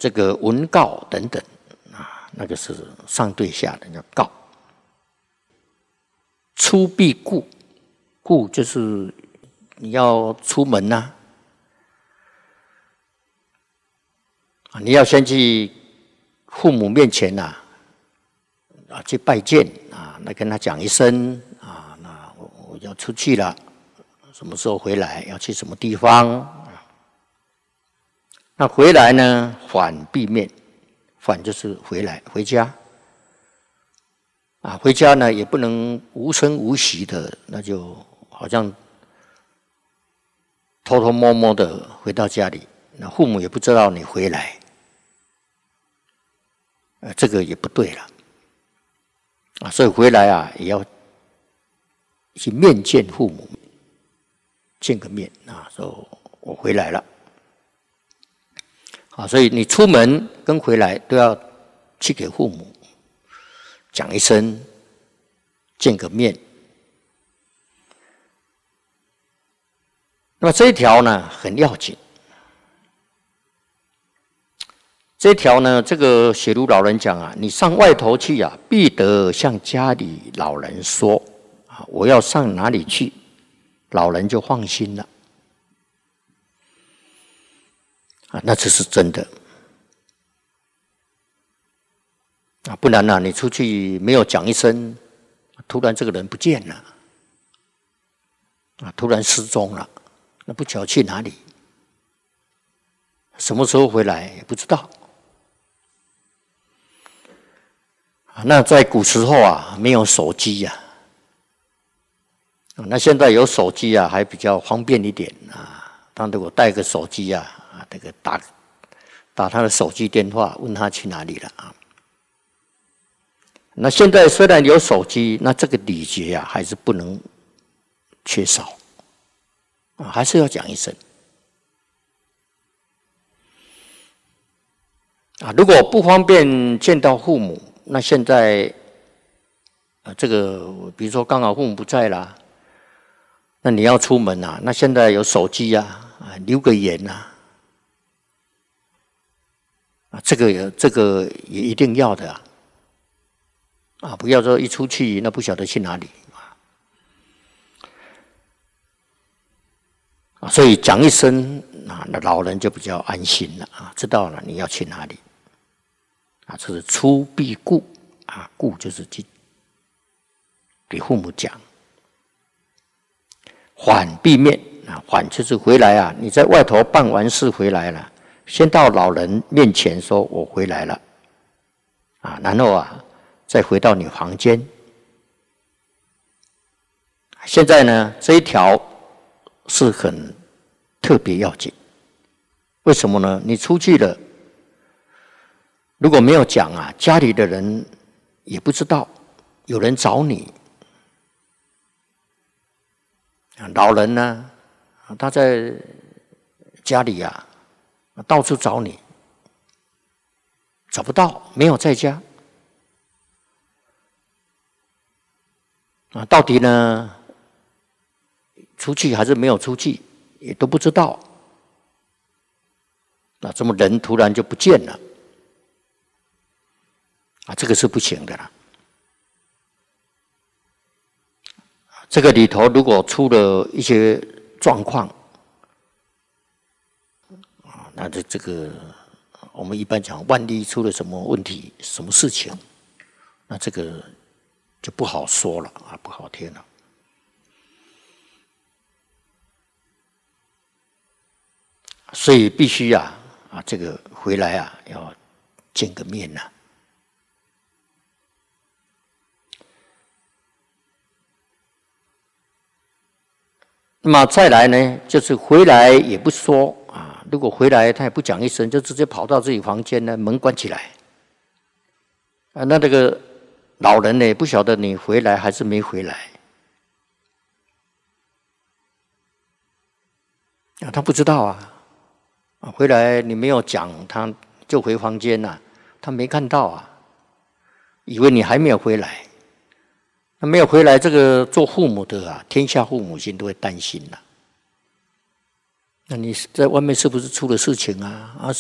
这个文告等等啊，那个是上对下的叫告。出必顾，顾就是你要出门呐、你要先去父母面前呐、去拜见啊，那跟他讲一声啊，那我要出去了，什么时候回来？要去什么地方？那回来呢？返必面，返就是回来回家。啊，回家呢也不能无声无息的，那就好像偷偷摸摸的回到家里，那父母也不知道你回来，这个也不对了。啊，所以回来啊也要去面见父母，见个面啊，说我回来了。啊，所以你出门跟回来都要去给父母讲一声，见个面。那么这一条呢很要紧。这一条呢，这个写如老人讲啊，你上外头去啊，必得向家里老人说啊，我要上哪里去，老人就放心了。啊，那这是真的啊，不然呢，你出去没有讲一声，突然这个人不见了，啊，突然失踪了，那不晓得去哪里，什么时候回来也不知道。那在古时候啊，没有手机呀，那现在有手机啊，还比较方便一点啊。他如果带个手机啊，这个打他的手机电话，问他去哪里了啊。那现在虽然有手机，那这个礼节啊，还是不能缺少啊，还是要讲一声啊。如果不方便见到父母，那现在这个比如说刚好父母不在啦，那你要出门啊，那现在有手机啊，留个言啊，这个也一定要的啊，不要说一出去那不晓得去哪里啊，所以讲一声啊，那老人就比较安心了啊，知道了你要去哪里啊，这是出必顾啊，顾就是去给父母讲。返必面啊，返就是回来啊，你在外头办完事回来了，先到老人面前说我回来了啊，然后啊再回到你房间。现在呢这一条是很特别要紧，为什么呢？你出去了，如果没有讲啊，家里的人也不知道有人找你。老人呢，他在家里啊，到处找你，找不到，没有在家啊，到底呢出去还是没有出去，也都不知道。那这么人突然就不见了啊，这个是不行的啦。这个里头如果出了一些状况啊，那这个我们一般讲，万一出了什么问题、什么事情，那这个就不好说了啊，不好听了。所以必须啊，这个回来啊，要见个面呐。那么再来呢，就是回来也不说啊，如果回来他也不讲一声，就直接跑到自己房间呢，门关起来啊，那这个老人呢，不晓得你回来还是没回来啊，他不知道啊，回来你没有讲，他就回房间了，他没看到啊，以为你还没有回来。那没有回来，这个做父母的啊，天下父母亲都会担心啦。那你在外面是不是出了事情啊？